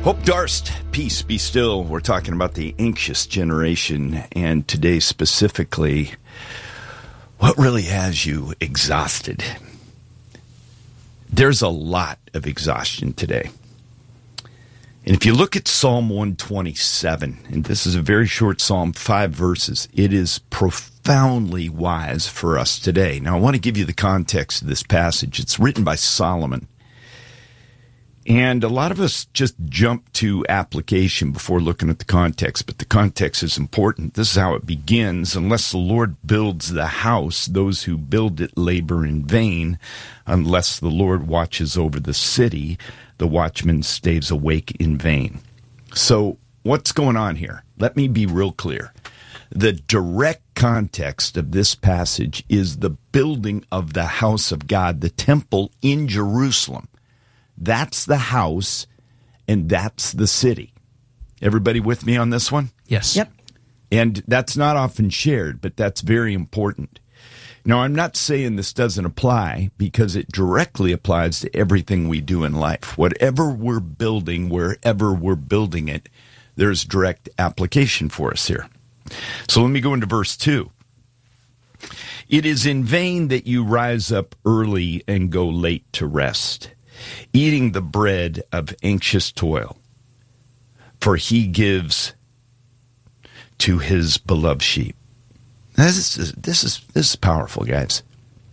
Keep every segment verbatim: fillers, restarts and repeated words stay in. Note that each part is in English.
Hope Darst, peace be still. We're talking about the anxious generation, and today specifically, what really has you exhausted? There's a lot of exhaustion today. And if you look at Psalm one twenty-seven, and this is a very short psalm, five verses, it is profoundly wise for us today. Now, I want to give you the context of this passage. It's written by Solomon. And a lot of us just jump to application before looking at the context, but the context is important. This is how it begins. Unless the Lord builds the house, those who build it labor in vain. Unless the Lord watches over the city, the watchman stays awake in vain. So what's going on here? Let me be real clear. The direct context of this passage is the building of the house of God, the temple in Jerusalem. That's the house, and that's the city. Everybody with me on this one? Yes. Yep. And that's not often shared, but that's very important. Now, I'm not saying this doesn't apply, because it directly applies to everything we do in life. Whatever we're building, wherever we're building it, there's direct application for us here. So let me go into verse two. It is in vain that you rise up early and go late to rest, eating the bread of anxious toil, for he gives to his beloved sheep. Now, this is this is this is powerful, guys.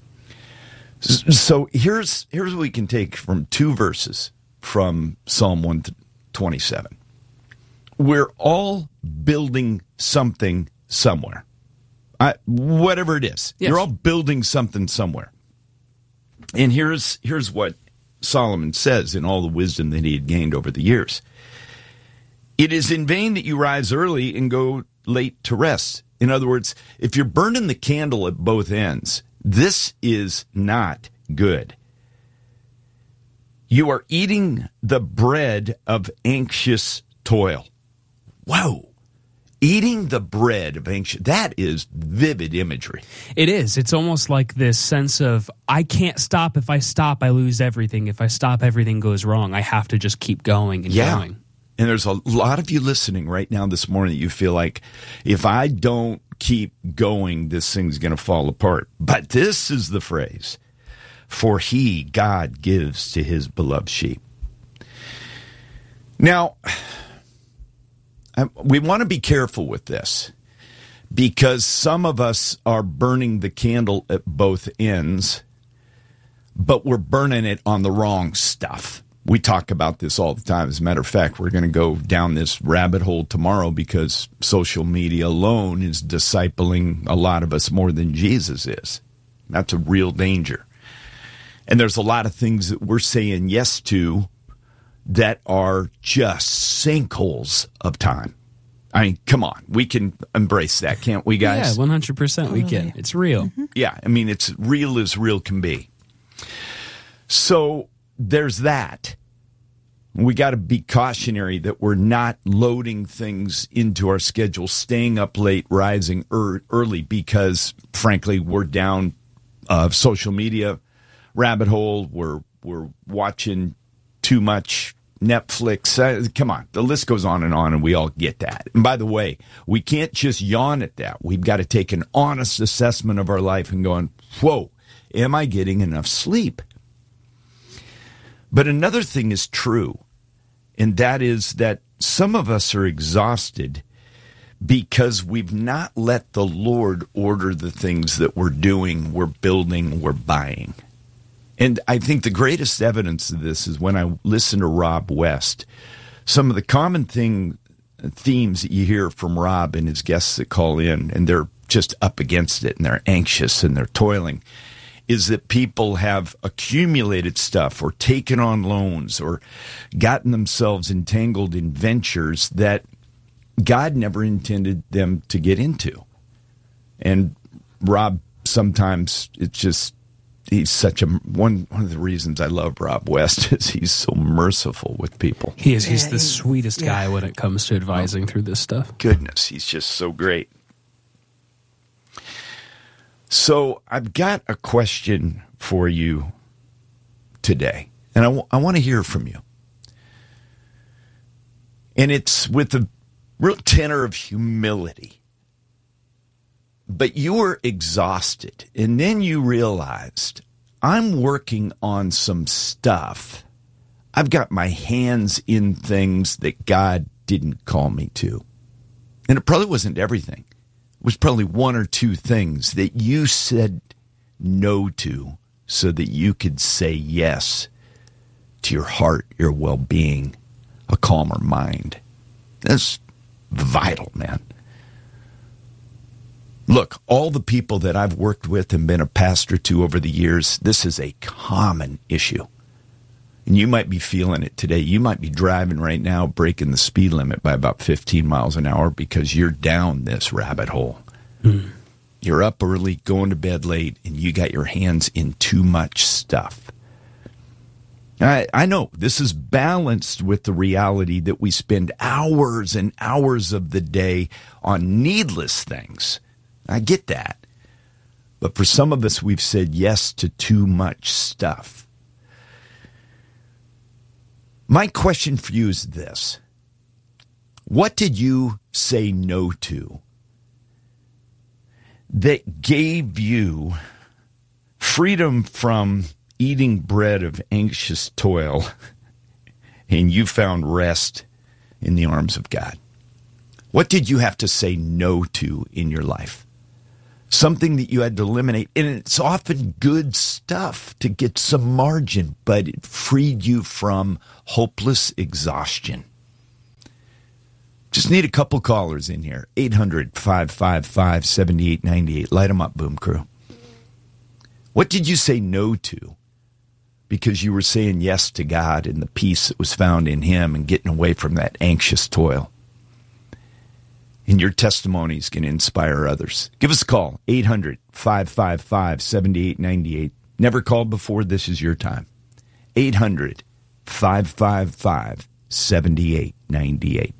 So here's here's what we can take from two verses from Psalm one twenty-seven. We're all building something somewhere, I, whatever it is. Yes. You're all building something somewhere. And here's here's what Solomon says in all the wisdom that he had gained over the years. It is in vain that you rise early and go late to rest. In other words, if you're burning the candle at both ends, this is not good. You are eating the bread of anxious toil. Whoa. Eating the bread of anxious, that is vivid imagery. It is. It's almost like this sense of, I can't stop. If I stop, I lose everything. If I stop, everything goes wrong. I have to just keep going and yeah. going. And there's a lot of you listening right now this morning that you feel like, if I don't keep going, this thing's going to fall apart. But this is the phrase, for he, God, gives to his beloved sheep. Now, we want to be careful with this, because some of us are burning the candle at both ends, but we're burning it on the wrong stuff. We talk about this all the time. As a matter of fact, we're going to go down this rabbit hole tomorrow, because social media alone is discipling a lot of us more than Jesus is. That's a real danger. And there's a lot of things that we're saying yes to that are just sinkholes of time. I mean, come on. We can embrace that, can't we, guys? Yeah, one hundred percent we can. It's real. Mm-hmm. Yeah, I mean, it's real as real can be. So there's that. We got to be cautionary that we're not loading things into our schedule, staying up late, rising er- early, because, frankly, we're down uh, social media rabbit hole. We're we're watching too much Netflix. Uh, come on, the list goes on and on, and we all get that. And by the way, we can't just yawn at that. We've got to take an honest assessment of our life and going, whoa, am I getting enough sleep? But another thing is true, and that is that some of us are exhausted because we've not let the Lord order the things that we're doing, we're building, we're buying. And I think the greatest evidence of this is when I listen to Rob West. Some of the common thing themes that you hear from Rob and his guests that call in, and they're just up against it, and they're anxious and they're toiling, is that people have accumulated stuff or taken on loans or gotten themselves entangled in ventures that God never intended them to get into. And Rob, sometimes it's just, he's such a, one, one of the reasons I love Rob West is he's so merciful with people. He is. He's Yeah, the he- sweetest yeah. guy when it comes to advising through this stuff. Goodness, he's just so great. So I've got a question for you today, and I, w- I want to hear from you. And it's with a real tenor of humility. But you were exhausted, and then you realized, I'm working on some stuff. I've got my hands in things that God didn't call me to. And it probably wasn't everything. It was probably one or two things that you said no to so that you could say yes to your heart, your well-being, a calmer mind. That's vital, man. Look, all the people that I've worked with and been a pastor to over the years, this is a common issue. And you might be feeling it today. You might be driving right now, breaking the speed limit by about fifteen miles an hour because you're down this rabbit hole. Mm. You're up early, going to bed late, and you got your hands in too much stuff. I, I know this is balanced with the reality that we spend hours and hours of the day on needless things. I get that. But for some of us, we've said yes to too much stuff. My question for you is this. What did you say no to that gave you freedom from eating bread of anxious toil and you found rest in the arms of God? What did you have to say no to in your life? Something that you had to eliminate, and it's often good stuff to get some margin, but it freed you from hopeless exhaustion. Just need a couple callers in here. eight hundred, five five five, seven eight nine eight. Light them up, Boom Crew. What did you say no to because you were saying yes to God and the peace that was found in Him and getting away from that anxious toil? And your testimony is going to inspire others. Give us a call, eight hundred, five five five, seven eight nine eight. Never called before, this is your time. eight hundred, five five five, seven eight nine eight.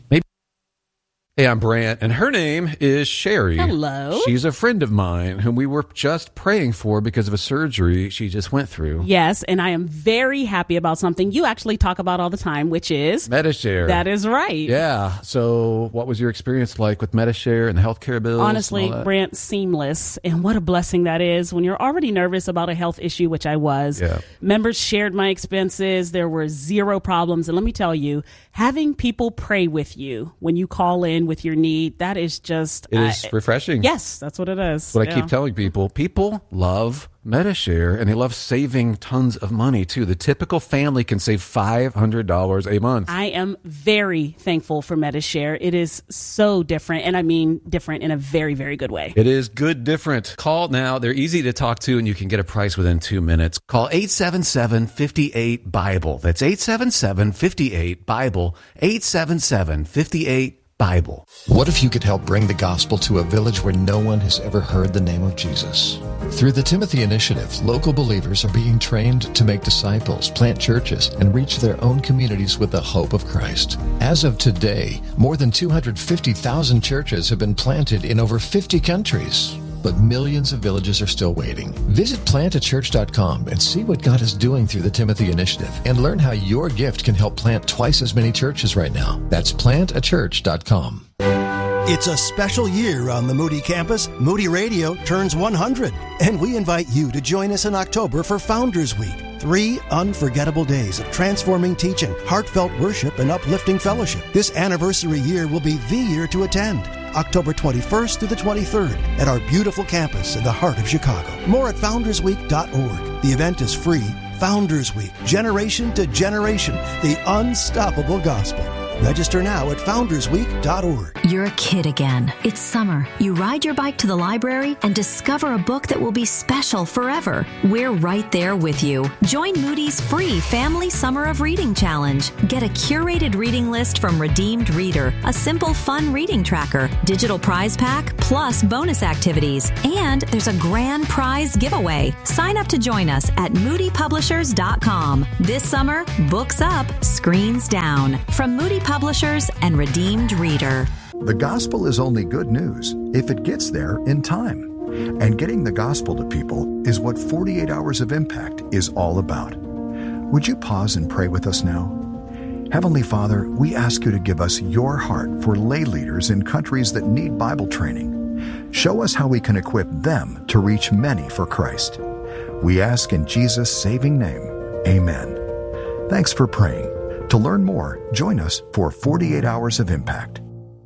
Hey, I'm Brant, and her name is Sherry. Hello. She's a friend of mine whom we were just praying for because of a surgery she just went through. Yes, and I am very happy about something you actually talk about all the time, which is Medi-Share. That is right. Yeah. So what was your experience like with Medi-Share and the healthcare bills? Honestly, Brant, seamless. And what a blessing that is when you're already nervous about a health issue, which I was. Yeah. Members shared my expenses. There were zero problems. And let me tell you, having people pray with you when you call in with your need, that is just... It is uh, refreshing. Yes, that's what it is. What yeah. I keep telling people, people love Medi-Share, and they love saving tons of money, too. The typical family can save five hundred dollars a month. I am very thankful for Medi-Share. It is so different, and I mean different in a very, very good way. It is good different. Call now. They're easy to talk to, and you can get a price within two minutes. Call eight seven seven, five eight, BIBLE. That's eight seven seven, five eight, BIBLE. eight seven seven, five eight, Bible. What if you could help bring the gospel to a village where no one has ever heard the name of Jesus? Through the Timothy Initiative, local believers are being trained to make disciples, plant churches, and reach their own communities with the hope of Christ. As of today, more than two hundred fifty thousand churches have been planted in over fifty countries. But millions of villages are still waiting. Visit plant a church dot com and see what God is doing through the Timothy Initiative and learn how your gift can help plant twice as many churches right now. That's plant a church dot com. It's a special year on the Moody campus. Moody Radio turns one hundred, and we invite you to join us in October for Founders Week. Three unforgettable days of transforming teaching, heartfelt worship, and uplifting fellowship. This anniversary year will be the year to attend. October twenty-first through the twenty-third at our beautiful campus in the heart of Chicago. More at founders week dot org. The event is free. Founders Week, generation to generation, the unstoppable gospel. Register now at founders week dot org. You're a kid again. It's summer. You ride your bike to the library and discover a book that will be special forever. We're right there with you. Join Moody's free Family Summer of Reading Challenge. Get a curated reading list from Redeemed Reader, a simple, fun reading tracker, digital prize pack, plus bonus activities. And there's a grand prize giveaway. Sign up to join us at moody publishers dot com. This summer, books up, screens down. From Moody Publishers and Redeemed Reader. The gospel is only good news if it gets there in time. And getting the gospel to people is what forty-eight Hours of Impact is all about. Would you pause and pray with us now? Heavenly Father, we ask you to give us your heart for lay leaders in countries that need Bible training. Show us how we can equip them to reach many for Christ. We ask in Jesus' saving name, amen. Thanks for praying. To learn more, join us for forty-eight Hours of Impact.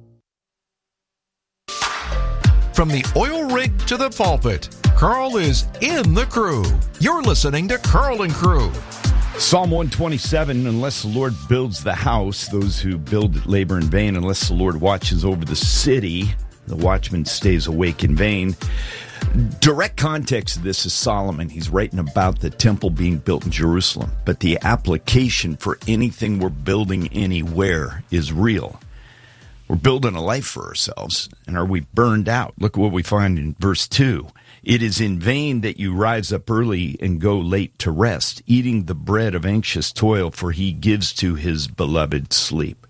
From the oil rig to the pulpit, Carl is in the crew. You're listening to Carl and Crew. Psalm one twenty-seven, unless the Lord builds the house, those who build it labor in vain. Unless the Lord watches over the city, the watchman stays awake in vain. Direct context of this is Solomon. He's writing about the temple being built in Jerusalem. But the application for anything we're building anywhere is real. We're building a life for ourselves, and are we burned out? Look at what we find in verse two. It is in vain that you rise up early and go late to rest, eating the bread of anxious toil, for he gives to his beloved sleep.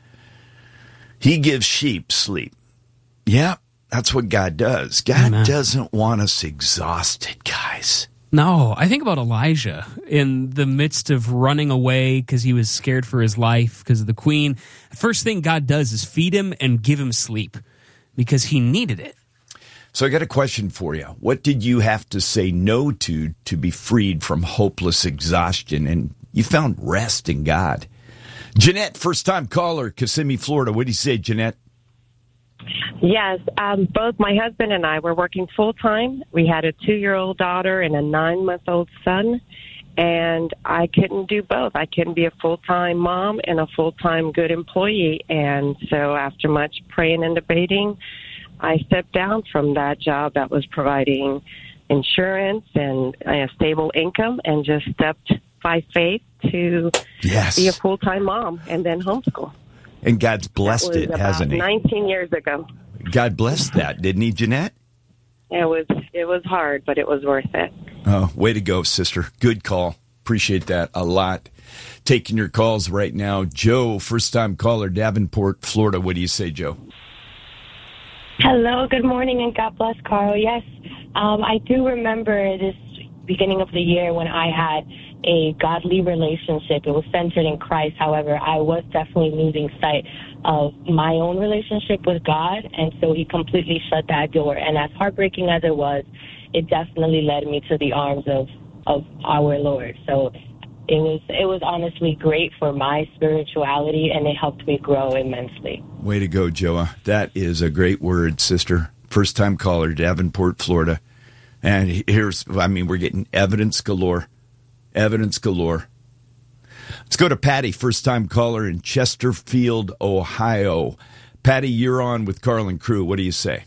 He gives sheep sleep. Yeah, that's what God does. God Amen. Doesn't want us exhausted, guys. No, I think about Elijah in the midst of running away because he was scared for his life because of the queen. The first thing God does is feed him and give him sleep because he needed it. So I got a question for you. What did you have to say no to to be freed from hopeless exhaustion? And you found rest in God. Jeanette, first-time caller, Kissimmee, Florida. What do you say, Jeanette? Yes, um, both my husband and I were working full-time. We had a two-year-old daughter and a nine-month-old son, and I couldn't do both. I couldn't be a full-time mom and a full-time good employee, and so after much praying and debating, I stepped down from that job that was providing insurance and a stable income and just stepped by faith to yes. be a full-time mom and then homeschool. And God's blessed it, hasn't he? nineteen years ago. God blessed that, didn't he, Jeanette? It was it was hard, but it was worth it. Oh, way to go, sister. Good call. Appreciate that a lot. Taking your calls right now. Joe, first-time caller, Davenport, Florida. What do you say, Joe? Hello, good morning, and God bless, Carl. Yes, um, I do remember this beginning of the year when I had a godly relationship. It was centered in Christ. However, I was definitely losing sight of my own relationship with God, and so he completely shut that door. And as heartbreaking as it was, it definitely led me to the arms of, of our Lord. So it was it was honestly great for my spirituality, and it helped me grow immensely. Way to go, Joa. That is a great word, sister. First-time caller, Davenport, Florida. And here's, I mean, we're getting evidence galore. Evidence galore. Let's go to Patty, first-time caller in Chesterfield, Ohio. Patty, you're on with Carl and Crew. What do you say?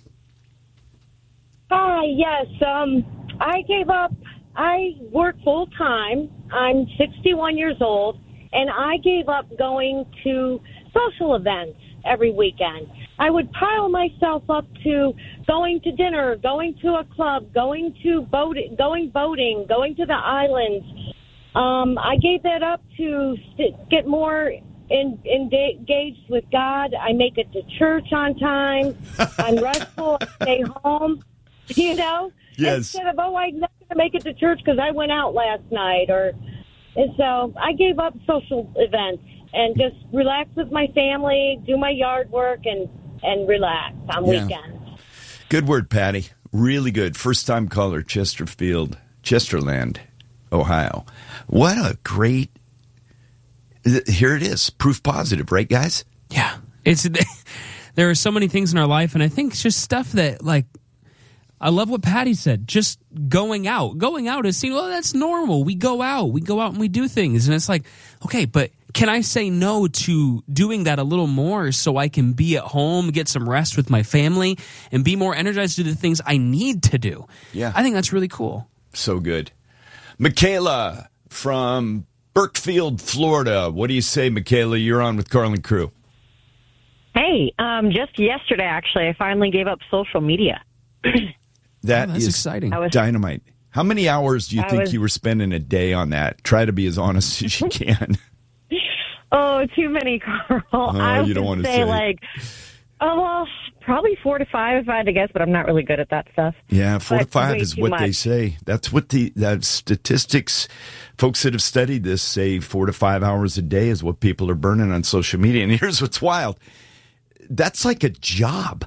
Hi, yes. Um, I gave up. I work full-time. I'm sixty-one years old, and I gave up going to social events every weekend. I would pile myself up to going to dinner, going to a club, going to boat, going boating, going to the islands. Um, I gave that up to st- get more in, in de- engaged with God. I make it to church on time. I'm restful. I stay home. You know, yes. Instead of oh, I'm not going to make it to church because I went out last night, or and so I gave up social events and just relax with my family, do my yard work, and and relax on yeah. weekends. Good word, Patty. Really good. First-time caller, Chesterfield, Chesterland, Ohio. What a great... Here it is. Proof positive, right, guys? Yeah. It's there are so many things in our life, and I think it's just stuff that, like, I love what Patty said. Just going out. Going out is seen, well, that's normal. We go out. We go out and we do things. And it's like, okay, but can I say no to doing that a little more so I can be at home, get some rest with my family, and be more energized to do the things I need to do? Yeah. I think that's really cool. So good. Michaela from Burkfield, Florida. What do you say, Michaela? You're on with Carl and Crew. Hey, um, just yesterday, actually, I finally gave up social media. That oh, that's is exciting. was, dynamite. How many hours do you I think was, you were spending a day on that? Try to be as honest as you can. Oh, too many, Carl. Oh, I you don't would want to say, say. like, Oh, well, probably four to five if I had to guess, but I'm not really good at that stuff. Yeah, four But to five way is too what much. they say. That's what the that statistics, folks that have studied this say four to five hours a day is what people are burning on social media. And here's what's wild. That's like a job.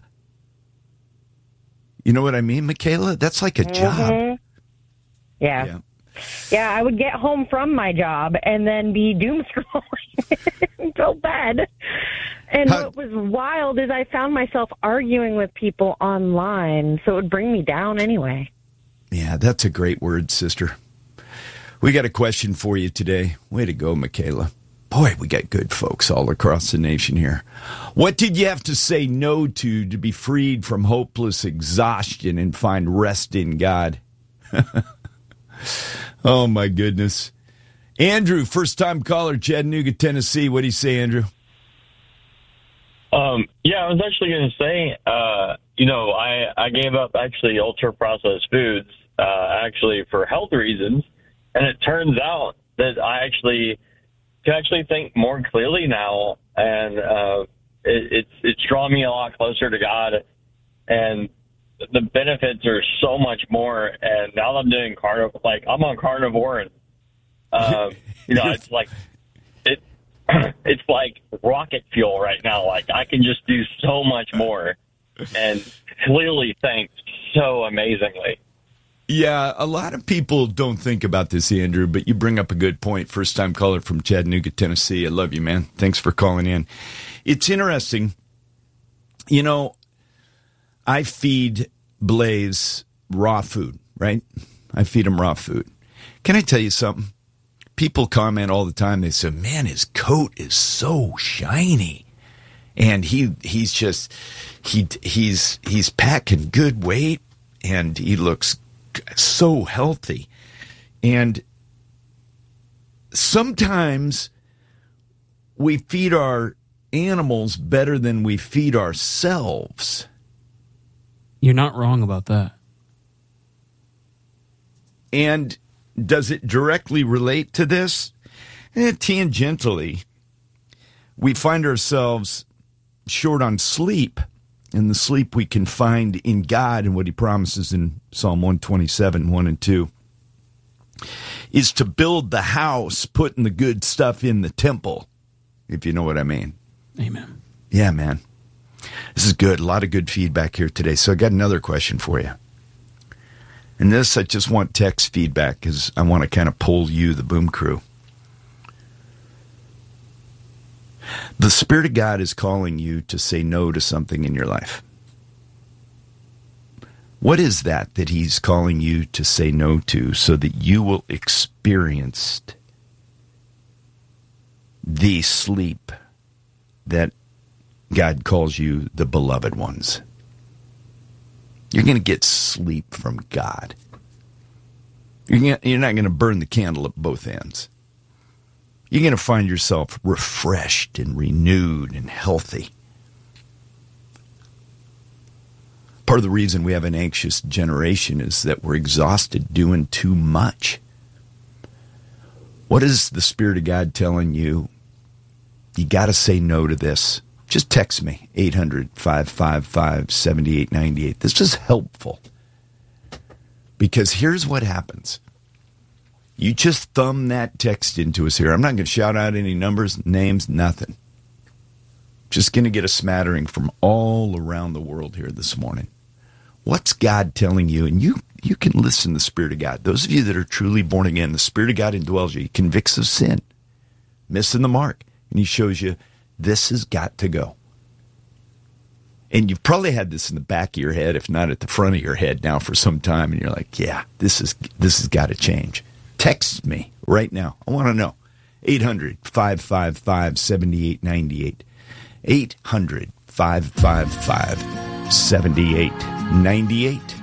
You know what I mean, Michaela? That's like a job. Mhm. Yeah. Yeah. Yeah, I would get home from my job and then be doom scrolling until bed. And How- what was wild is I found myself arguing with people online, so it would bring me down anyway. Yeah, that's a great word, sister. We got a question for you today. Way to go, Michaela. Boy, we got good folks all across the nation here. What did you have to say no to to be freed from hopeless exhaustion and find rest in God? Oh, my goodness. Andrew, first-time caller, Chattanooga, Tennessee. What do you say, Andrew? Um, yeah, I was actually going to say, uh, you know, I, I gave up actually ultra-processed foods, uh, actually for health reasons, and it turns out that I actually can actually think more clearly now, and uh, it, it's it's drawn me a lot closer to God, and the benefits are so much more. And now that I'm doing carnivore, like I'm on carnivore, and uh, you know, it's like it. It's like rocket fuel right now. Like I can just do so much more, and clearly think so amazingly. Yeah, a lot of people don't think about this, Andrew, but you bring up a good point. First-time caller from Chattanooga, Tennessee. I love you, man. Thanks for calling in. It's interesting. You know, I feed Blaze raw food, right? I feed him raw food. Can I tell you something? People comment all the time. They say, man, his coat is so shiny. And he he's just, he he's he's packing good weight, and he looks so healthy. And sometimes we feed our animals better than we feed ourselves. You're not wrong about that. And does it directly relate to this? Eh, tangentially, we find ourselves short on sleep, and the sleep we can find in God and what he promises in Psalm one twenty-seven, one and two, is to build the house, putting the good stuff in the temple, if you know what I mean. Amen. Yeah, man. This is good. A lot of good feedback here today. So I got another question for you. And this, I just want text feedback because I want to kind of pull you, the Boom Crew. The Spirit of God is calling you to say no to something in your life. What is that that he's calling you to say no to so that you will experience the sleep that God calls you the beloved ones? You're going to get sleep from God. You're, gonna, you're not going to burn the candle at both ends. You're going to find yourself refreshed and renewed and healthy. Part of the reason we have an anxious generation is that we're exhausted doing too much. What is the Spirit of God telling you? You got to say no to this. Just text me, eight hundred, five five five, seven eight nine eight. This is helpful. Because here's what happens. You just thumb that text into us here. I'm not going to shout out any numbers, names, nothing. Just going to get a smattering from all around the world here this morning. What's God telling you? And you, you can listen to the Spirit of God. Those of you that are truly born again, the Spirit of God indwells you. He convicts of sin, missing the mark. And he shows you, this has got to go. And you've probably had this in the back of your head, if not at the front of your head now for some time. And you're like, yeah, this is this has got to change. Text me right now. I want to know. eight hundred, five five five, seven eight nine eight. eight hundred, five five five, seven eight nine eight.